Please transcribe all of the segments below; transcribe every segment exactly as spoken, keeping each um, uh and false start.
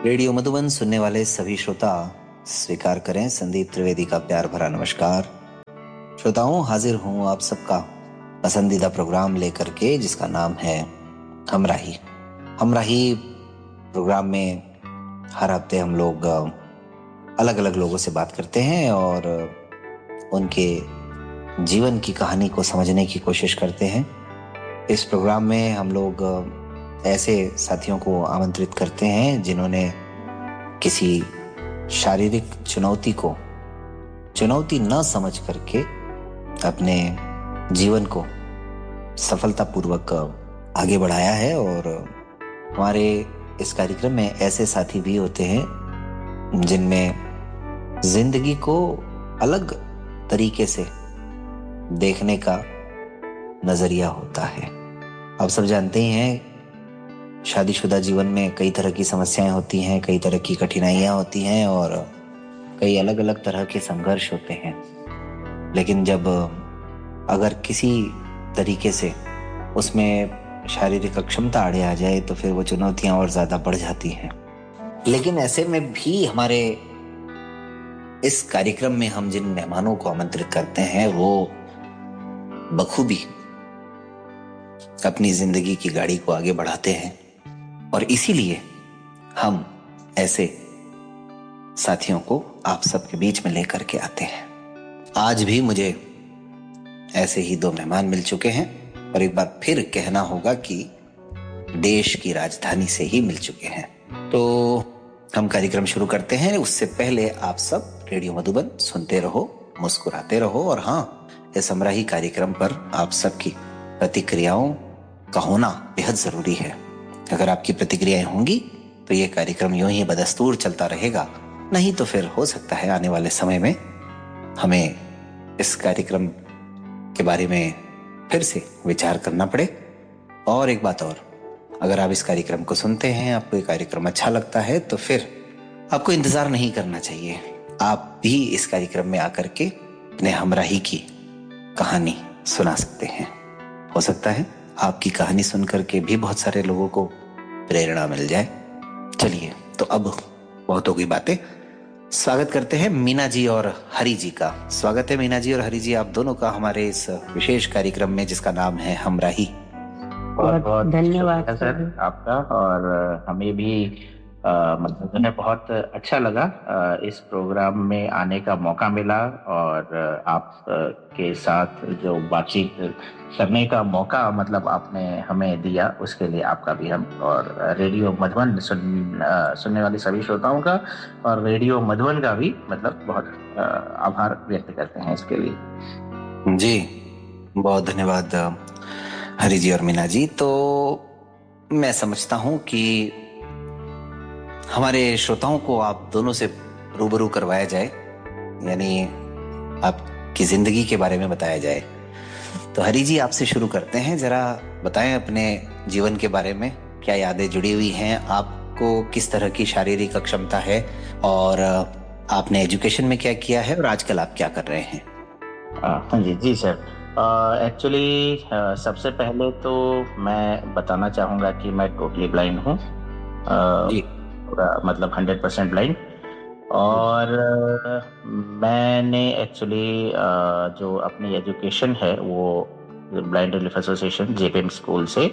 Radio Madhuban सुनने वाले सभी श्रोता स्वीकार करें संदीप त्रिवेदी का प्यार भरा नमस्कार। श्रोताओं, हाजिर हूं आप सबका पसंदीदा प्रोग्राम लेकर के, जिसका नाम है हमराही। हमराही प्रोग्राम में हर हफ्ते हम लोग अलग अलग लोगों से बात करते हैं और उनके जीवन की कहानी को समझने की कोशिश करते हैं। इस प्रोग्राम में हम लोग ऐसे साथियों को आमंत्रित करते हैं जिन्होंने किसी शारीरिक चुनौती को चुनौती न समझ करके अपने जीवन को सफलतापूर्वक आगे बढ़ाया है। और हमारे इस कार्यक्रम में ऐसे साथी भी होते हैं जिनमें जिंदगी को अलग तरीके से देखने का नजरिया होता है। आप सब जानते ही हैं, शादीशुदा जीवन में कई तरह की समस्याएं होती हैं, कई तरह की कठिनाइयां होती हैं और कई अलग अलग तरह के संघर्ष होते हैं। लेकिन जब अगर किसी तरीके से उसमें शारीरिक अक्षमता आड़े आ जाए तो फिर वो चुनौतियां और ज्यादा बढ़ जाती हैं। लेकिन ऐसे में भी हमारे इस कार्यक्रम में हम जिन मेहमानों को आमंत्रित करते हैं वो बखूबी अपनी जिंदगी की गाड़ी को आगे बढ़ाते हैं और इसीलिए हम ऐसे साथियों को आप सबके बीच में लेकर के आते हैं। आज भी मुझे ऐसे ही दो मेहमान मिल चुके हैं और एक बार फिर कहना होगा कि देश की राजधानी से ही मिल चुके हैं। तो हम कार्यक्रम शुरू करते हैं। उससे पहले आप सब रेडियो मधुबन सुनते रहो, मुस्कुराते रहो और हाँ, इस हमराही कार्यक्रम पर आप सबकी प्रतिक्रियाओं का होना बेहद जरूरी है। अगर आपकी प्रतिक्रियाएं होंगी तो ये कार्यक्रम यूं ही बदस्तूर चलता रहेगा, नहीं तो फिर हो सकता है आने वाले समय में हमें इस कार्यक्रम के बारे में फिर से विचार करना पड़े। और एक बात और, अगर आप इस कार्यक्रम को सुनते हैं, आपको ये कार्यक्रम अच्छा लगता है, तो फिर आपको इंतजार नहीं करना चाहिए। आप भी इस कार्यक्रम में आकर के अपने हमराही की कहानी सुना सकते हैं। हो सकता है आपकी कहानी सुनकर के भी बहुत सारे लोगों को प्रेरणा मिल जाए। चलिए, तो अब बहुत हो गई बातें। स्वागत करते हैं मीना जी और हरि जी का। स्वागत है मीना जी और हरि जी, आप दोनों का हमारे इस विशेष कार्यक्रम में जिसका नाम है हमराही। बहुत बहुत धन्यवाद सर आपका। और हमें भी आ, मतलब जो है बहुत अच्छा लगा आ, इस प्रोग्राम में आने का मौका मिला और आप के साथ जो बातचीत करने का मौका मतलब आपने हमें दिया, उसके लिए आपका भी हम और रेडियो मधुबन सुन, आ, सुनने वाले सभी श्रोताओं का और रेडियो मधुबन का भी मतलब बहुत आ, आभार व्यक्त करते हैं इसके लिए। जी बहुत धन्यवाद हरि जी और मीना जी। तो मैं समझता हूं कि हमारे श्रोताओं को आप दोनों से रूबरू करवाया जाए, यानी आपकी जिंदगी के बारे में बताया जाए। तो हरि जी, आपसे शुरू करते हैं। जरा बताएं अपने जीवन के बारे में, क्या यादें जुड़ी हुई हैं, आपको किस तरह की शारीरिक अक्षमता है और आपने एजुकेशन में क्या किया है और आजकल आप क्या कर रहे हैं? हाँ जी जी सर, एक्चुअली uh, uh, सबसे पहले तो मैं बताना चाहूँगा कि मैं टोटली ब्लाइंड हूँ, पूरा मतलब हंड्रेड परसेंट ब्लाइंड। और uh, मैंने एक्चुअली uh, जो अपनी एजुकेशन है वो blind relief association JPM school से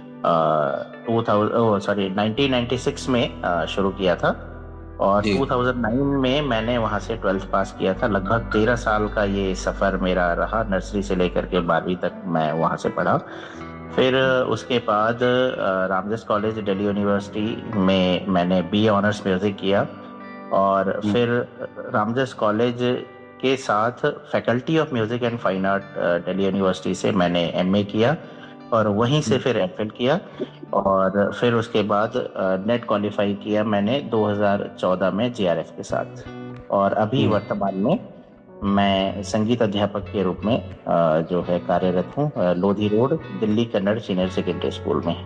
two thousand sorry nineteen ninety six में uh, शुरू किया था और टू थाउजेंड नाइन में मैंने वहाँ से ट्वेल्थ पास किया था। लगभग तेरह साल का ये सफ़र मेरा रहा, नर्सरी से लेकर के बारहवीं तक मैं वहाँ से पढ़ा। फिर उसके बाद रामजस कॉलेज दिल्ली यूनिवर्सिटी में मैंने बी ऑनर्स म्यूज़िक किया और फिर रामजस कॉलेज के साथ faculty of music and fine art Delhi university से मैंने एमए किया और वहीं से फिर एमफिल किया और फिर उसके बाद नेट क्वालिफाई किया मैंने दो हज़ार चौदह में जेआरएफ के साथ। और अभी वर्तमान में मैं संगीत अध्यापक के रूप में जो है कार्यरत हूँ Lodhi road, Delhi Kannada senior secondary school में।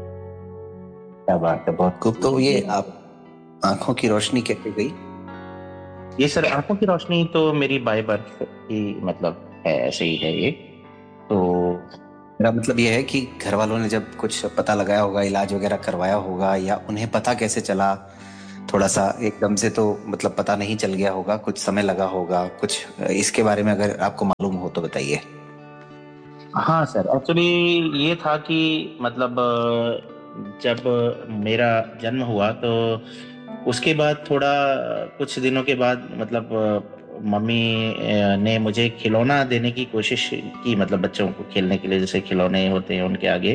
क्या बात है, बहुत खूब। तो ये आप आंखों की रोशनी कैसे गई? ये सर आंखों की रोशनी तो मेरी बाय बर्थ ही मतलब है, ऐसे ही है ये। तो मेरा मतलब ये है कि घर वालों ने जब कुछ पता लगाया होगा, इलाज वगैरह करवाया होगा, या उन्हें पता कैसे चला, थोड़ा सा एकदम से तो मतलब पता नहीं चल गया होगा, कुछ समय लगा होगा, कुछ इसके बारे में अगर आपको मालूम हो तो बताइए। हाँ सर, एक्चुअली ये था कि मतलब जब मेरा जन्म हुआ तो उसके बाद थोड़ा कुछ दिनों के बाद मतलब मम्मी ने मुझे खिलौना देने की कोशिश की, मतलब बच्चों को खेलने के लिए जैसे खिलौने होते हैं उनके आगे।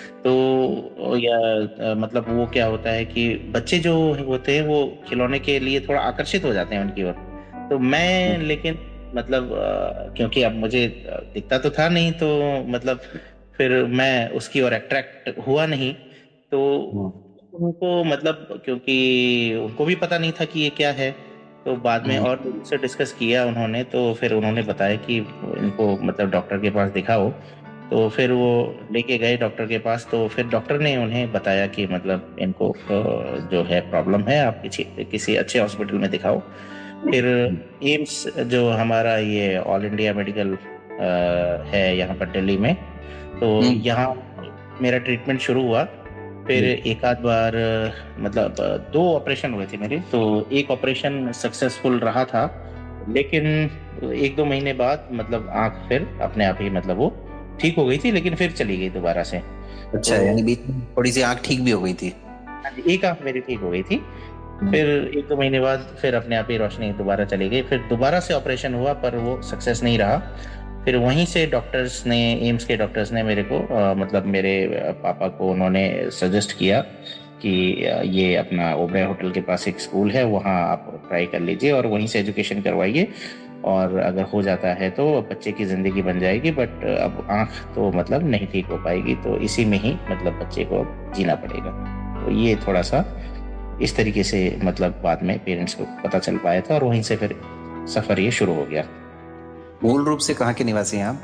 तो या मतलब वो क्या होता है कि बच्चे जो होते हैं वो खिलौने के लिए थोड़ा आकर्षित हो जाते हैं उनकी ओर। तो मैं लेकिन मतलब क्योंकि अब मुझे दिखता तो था नहीं, तो मतलब फिर मैं उसकी ओर अट्रैक्ट हुआ नहीं। तो उनको मतलब क्योंकि उनको भी पता नहीं था कि ये क्या है, तो बाद में और लोगों से डिस्कस किया उन्होंने, तो फिर उन्होंने बताया कि इनको मतलब डॉक्टर के पास दिखाओ। तो फिर वो लेके गए डॉक्टर के पास, तो फिर डॉक्टर ने उन्हें बताया कि मतलब इनको जो है प्रॉब्लम है, आप किसी किसी अच्छे हॉस्पिटल में दिखाओ। फिर एम्स जो हमारा ये ऑल इंडिया मेडिकल है यहाँ पर दिल्ली में, तो यहाँ मेरा ट्रीटमेंट शुरू हुआ। फिर एक आध बार मतलब दो ऑपरेशन हुए थे मेरे, तो एक ऑपरेशन सक्सेसफुल रहा था, लेकिन एक दो महीने बाद मतलब आंख फिर अपने आप ही मतलब वो ठीक हो गई थी, लेकिन फिर चली गई दोबारा से। अच्छा, तो यानी बीच में थोड़ी सी आंख ठीक भी हो गई थी। एक आंख मेरी ठीक हो गई थी, फिर एक दो महीने बाद फिर अपने आप ही रोशनी दोबारा चली गई। फिर दोबारा से ऑपरेशन हुआ पर वो सक्सेस नहीं रहा। फिर वहीं से डॉक्टर्स ने, एम्स के डॉक्टर्स ने मेरे को आ, मतलब मेरे पापा को उन्होंने सजेस्ट किया कि ये अपना ओबराय होटल के पास एक स्कूल है, वहाँ आप ट्राई कर लीजिए और वहीं से एजुकेशन करवाइए, और अगर हो जाता है तो बच्चे की ज़िंदगी बन जाएगी, बट अब आँख तो मतलब नहीं ठीक हो पाएगी, तो इसी में ही मतलब बच्चे को जीना पड़ेगा। तो ये थोड़ा सा इस तरीके से मतलब बाद में पेरेंट्स को पता चल पाया था, और वहीं से फिर सफर ये शुरू हो गया। मूल रूप से कहाँ के निवासी हैं आप?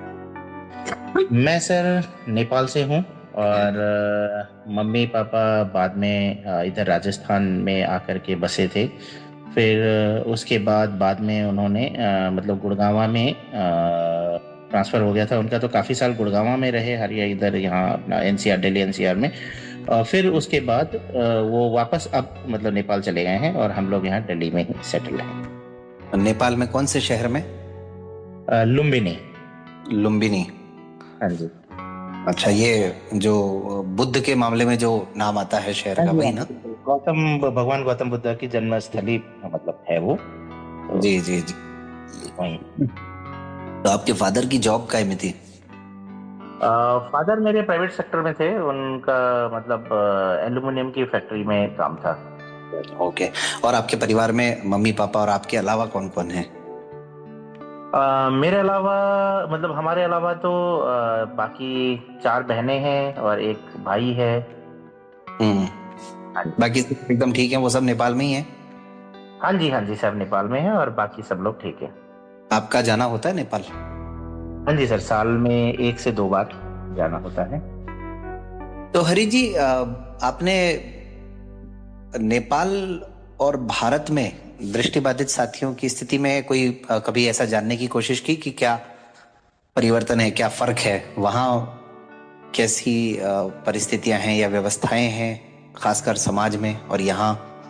मैं सर नेपाल से हूँ, और मम्मी पापा बाद में इधर राजस्थान में आकर के बसे थे। फिर उसके बाद बाद में उन्होंने मतलब गुड़गांव में ट्रांसफ़र हो गया था उनका, तो काफ़ी साल गुड़गांव में रहे, हरिया इधर यहाँ अपना एनसीआर, दिल्ली एनसीआर में। फिर उसके बाद वो वापस अब मतलब नेपाल चले गए हैं, और हम लोग यहाँ दिल्ली में ही सेटल हैं। नेपाल में कौन से शहर में? लुम्बिनी। लुम्बिनी। हाँ जी। अच्छा, ये जो बुद्ध के मामले में जो नाम आता है शहर का, वही ना? गौतम भगवान गौतम बुद्ध की जन्मस्थली मतलब है वो, तो जी जी जी। वही। तो आपके फादर की जॉब काय में थी? फादर मेरे प्राइवेट सेक्टर में थे, उनका मतलब एल्यूमिनियम की फैक्ट्री में काम था। ओके। और आपके परिवार में मम्मी पापा और आपके अलावा कौन कौन है? Uh, मेरे अलावा मतलब हमारे अलावा तो uh, बाकी चार बहनें हैं और एक भाई है। हम्म। बाकी सब एकदम ठीक है, वो सब नेपाल में ही है? हाँ जी, हाँ जी, सब नेपाल में है और बाकी सब लोग ठीक है। आपका जाना होता है नेपाल? हाँ जी सर, साल में एक से दो बार जाना होता है। तो हरि जी, आपने नेपाल और भारत में दृष्टिबाधित साथियों की स्थिति में कोई कभी ऐसा जानने की कोशिश की कि क्या परिवर्तन है, क्या फर्क है वहाँ, कैसी परिस्थितियां हैं या व्यवस्थाएं हैं खासकर समाज में, और यहाँ?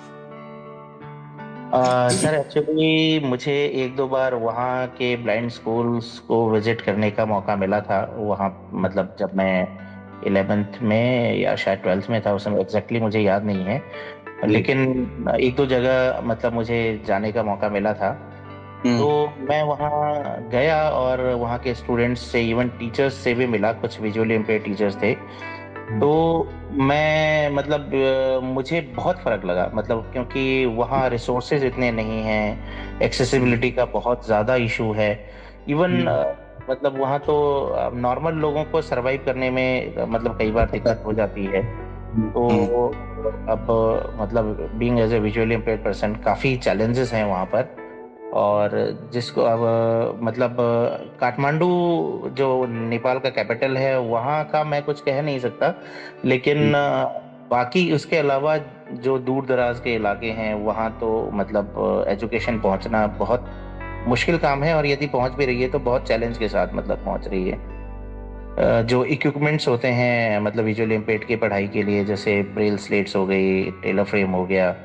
सर एक्चुअली मुझे एक दो बार वहाँ के ब्लाइंड स्कूल्स को विजिट करने का मौका मिला था वहाँ, मतलब जब मैं इलेवेंथ में या शायद ट्वेल्थ में था, उस समय एग्जैक्टली मुझे याद नहीं है, लेकिन एक दो जगह मतलब मुझे जाने का मौका मिला था। तो मैं वहाँ गया और वहाँ के स्टूडेंट्स से, इवन टीचर्स से भी मिला, कुछ विजुअली इम्पेयर्ड टीचर्स थे। तो मैं मतलब मुझे बहुत फर्क लगा, मतलब क्योंकि वहाँ रिसोर्सेज इतने नहीं हैं, एक्सेसिबिलिटी का बहुत ज़्यादा इशू है। इवन मतलब वहाँ तो नॉर्मल लोगों को सरवाइव करने में मतलब कई बार दिक्कत हो जाती है। तो अब मतलब being as a visually impaired person काफ़ी चैलेंजेस हैं वहाँ पर, और जिसको अब मतलब काठमांडू जो नेपाल का कैपिटल है वहाँ का मैं कुछ कह नहीं सकता, लेकिन बाकी उसके अलावा जो दूर दराज के इलाके हैं वहाँ तो मतलब एजुकेशन पहुँचना बहुत मुश्किल काम है, और यदि पहुँच भी रही है तो बहुत चैलेंज के साथ मतलब पहुँच रही है। जो इक्विपमेंट्स होते हैं मतलब विजुअली इम्पेयर्ड की पढ़ाई के लिए, जैसे ब्रेल स्लेट्स हो गई, टेलर फ्रेम हो गया,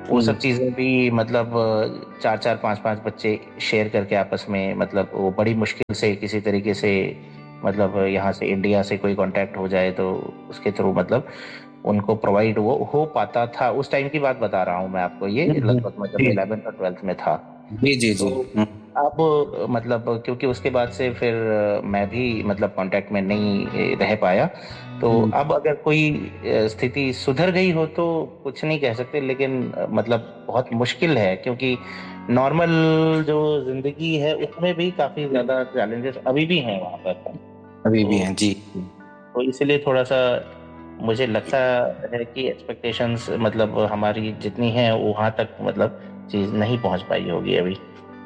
वो सब चीजें भी मतलब चार चार पांच पांच बच्चे शेयर करके आपस में, मतलब वो बड़ी मुश्किल से किसी तरीके से, मतलब यहाँ से इंडिया से कोई कांटेक्ट हो जाए तो उसके थ्रू मतलब उनको प्रोवाइड वो हो पाता था। उस टाइम की बात बता रहा हूँ मैं आपको, ये लगभग मतलब इलेवेंथ और ट्वेल्थ में था। जी जी जी। तो अब मतलब क्योंकि उसके बाद से फिर मैं भी मतलब कांटेक्ट में नहीं रह पाया, तो अब अगर कोई स्थिति सुधर गई हो तो कुछ नहीं कह सकते, लेकिन मतलब बहुत मुश्किल है, क्योंकि नॉर्मल जो जिंदगी है उसमें भी काफी ज्यादा चैलेंजेस अभी भी हैं वहां पर। अभी भी तो, हैं जी। तो इसलिए थोड़ा सा मुझे लगता है कि एक्सपेक्टेशंस मतलब हमारी जितनी है वहां तक मतलब चीज नहीं पहुंच पाई होगी अभी।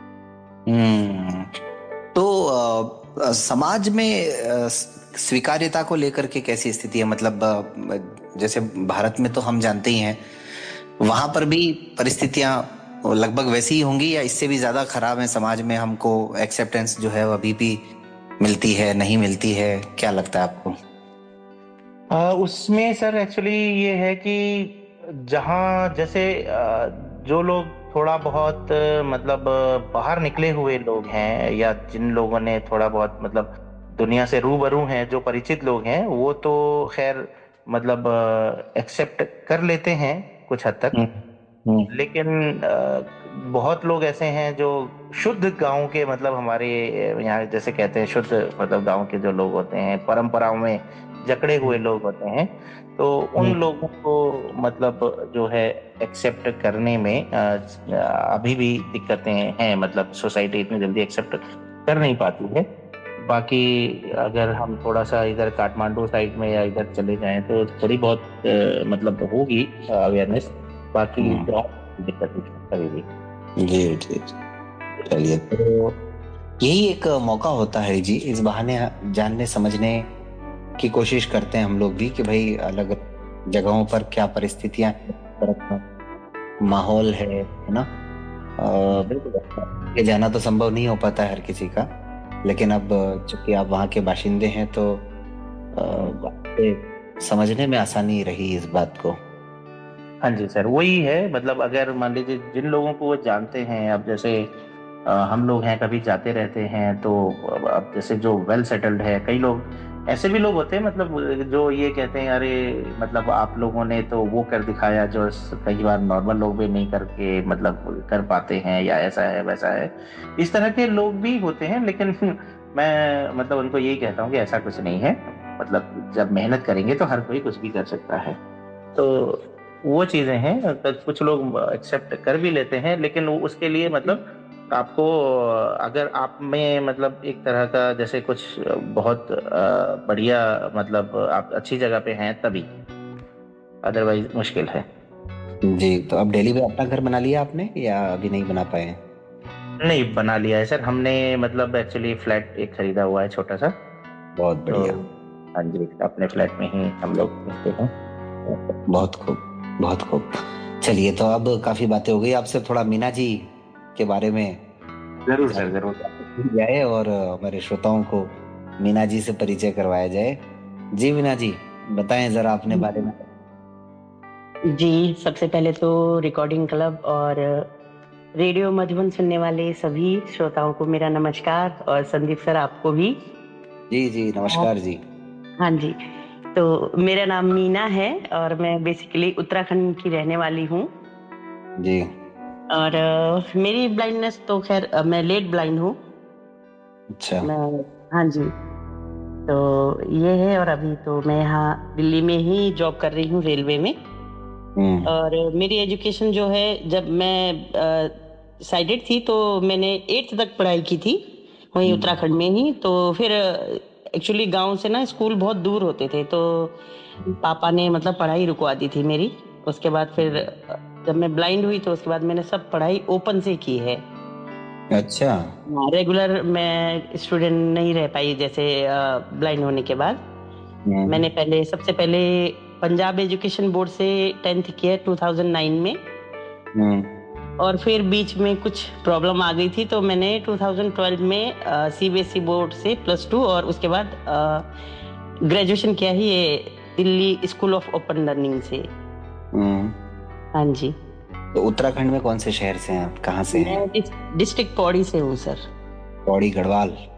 हम्म। तो अ, समाज में अ, स्वीकार्यता को लेकर के कैसी स्थिति है? मतलब अ, जैसे भारत में तो हम जानते ही हैं, वहां पर भी परिस्थितियां लगभग वैसी ही होंगी या इससे भी ज्यादा खराब है? समाज में हमको एक्सेप्टेंस जो है वो अभी भी मिलती है, नहीं मिलती है, क्या लगता है आपको? आ, उसमें सर एक्चुअली ये है कि जहाँ जैसे आ, जो लोग थोड़ा बहुत आ, मतलब आ, बाहर निकले हुए लोग हैं, या जिन लोगों ने थोड़ा बहुत मतलब दुनिया से रूबरू हैं, जो परिचित लोग हैं, वो तो खैर मतलब एक्सेप्ट कर लेते हैं कुछ हद तक। हम्म। लेकिन आ, बहुत लोग ऐसे हैं जो शुद्ध गांव के, मतलब हमारे यहाँ जैसे कहते हैं शुद्ध, मतलब गांव के जो लोग होते हैं, परंपराओं में जकड़े हुए लोग होते हैं, तो उन लोगों को मतलब जो है एक्सेप्ट करने में आ, अभी भी दिक्कतें हैं, मतलब सोसाइटी इतनी जल्दी एक्सेप्ट कर नहीं पाती है। बाकी अगर हम थोड़ा सा इधर काठमांडू साइड में या इधर चले जाएं तो थोड़ी बहुत अ, मतलब होगी अवेयरनेस। बाकी हम्म। बहुत दिक्कत है अभी भी। जी जी। चलिए, तो यही एक मौका होता है जी, इस बहाने जानने समझने की कोशिश करते हैं हम लोग भी कि भाई अलग जगहों पर क्या परिस्थितियां, माहौल है है ना। बिल्कुल। ये जाना तो संभव नहीं हो पाता है हर किसी का, लेकिन अब चूंकि आप वहाँ के बाशिंदे हैं तो अ, समझने में आसानी रही इस बात को। हाँ जी सर, वही है, मतलब अगर मान लीजिए जिन लोगों को वो जानते हैं, अब जैसे अ, हम लोग हैं, कभी जाते रहते हैं, तो अब जैसे जो वेल सेटल्ड है, कई लोग ऐसे भी लोग होते हैं मतलब जो ये कहते हैं, अरे मतलब आप लोगों ने तो वो कर दिखाया जो कई बार नॉर्मल लोग भी नहीं करके मतलब कर पाते हैं, या ऐसा है वैसा है। इस तरह के लोग भी होते हैं, लेकिन मैं मतलब उनको यही कहता हूँ कि ऐसा कुछ नहीं है। मतलब जब मेहनत करेंगे तो हर कोई कुछ भी कर सकता है। तो वो चीजें हैं, अगर कुछ लोग एक्सेप्ट कर भी लेते हैं, लेकिन वो उसके लिए मतलब आपको, अगर आप में मतलब एक तरह का जैसे कुछ बहुत अ, बढ़िया, मतलब आप अच्छी जगह पे हैं तभी, अदरवाइज मुश्किल है। जी, तो अब दिल्ली में अपना घर बना लिया आपने या अभी नहीं बना पाए हैं? नहीं, बना लिया है सर हमने, मतलब एक्चुअली फ्लैट एक खरीदा हुआ है छोटा सा। बहुत तो बढ़िया। हाँ जी, अपने फ्लैट में ही हम लोग रहते हैं। बहुत खूब, बहुत खूब। चलिए, तो अब काफी बातें हो गई, आपसे थोड़ा मीना जी के बारे में जरूर सर, जरूर। जानकारी जाए और हमारे श्रोताओं को मीना जी से परिचय करवाया जाए। जी मीना जी, बताएं जरा अपने बारे में। जी, सबसे पहले तो रिकॉर्डिंग क्लब और रेडियो मधुबन सुनने वाले सभी श्रोताओं को मेरा नमस्कार, और संदीप सर आपको भी। जी जी, नमस्कार जी। हाँ जी, तो मेरा नाम मीना है और मैं बेसिकली उत्तराखंड की रहने वाली हूँ। जी। और uh, मेरी ब्लाइंडनेस तो खैर uh, मैं लेट ब्लाइंड हूँ। अच्छा। मैं, हाँ जी, तो ये है। और अभी तो मैं यहाँ दिल्ली में ही जॉब कर रही हूँ, रेलवे में। और मेरी एजुकेशन जो है, जब मैं साइडेड थी तो मैंने एट्थ तक पढ़ाई की थी वहीं उत्तराखंड में ही। तो फिर एक्चुअली गांव से ना स्कूल बहुत दूर होते थे, तो पापा ने मतलब पढ़ाई रुकवा दी थी मेरी। उसके बाद फिर जब मैं ब्लाइंड हुई तो उसके बाद मैंने सब पढ़ाई ओपन से की है। अच्छा। रेगुलर मैं स्टूडेंट नहीं रह पाई जैसे ब्लाइंड होने के बाद। मैंने पहले सबसे पहले पंजाब एजुकेशन बोर्ड से टेंथ किया टू थाउजेंड नाइन में। और फिर बीच में कुछ प्रॉब्लम आ गई थी, तो मैंने टू थाउजेंड ट्वेल्व में सीबीएसई बोर्ड से प्लस टू, और उसके बाद ग्रेजुएशन किया ही ये Delhi school of open learning से। हाँ जी। तो उत्तराखंड में कौन से शहर से हैं आप, कहाँ से हैं? मैं डिस्ट्रिक्ट पौड़ी से हूँ सर। पौड़ी गढ़वाल?